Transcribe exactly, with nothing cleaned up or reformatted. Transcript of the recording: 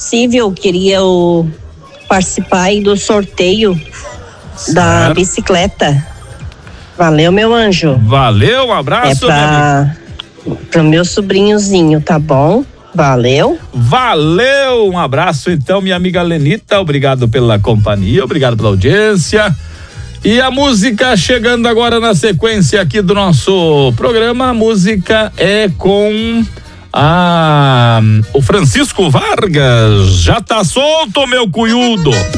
possível, queria o, participar aí do sorteio certo. Da bicicleta. Valeu, meu anjo. Valeu, um abraço, é pra, pro meu sobrinhozinho, tá bom? Valeu. Valeu, um abraço então, minha amiga Lenita, obrigado pela companhia, obrigado pela audiência. E a música chegando agora na sequência aqui do nosso programa, a música é com a, o Francisco Vargas. Já tá solto, meu cunhudo.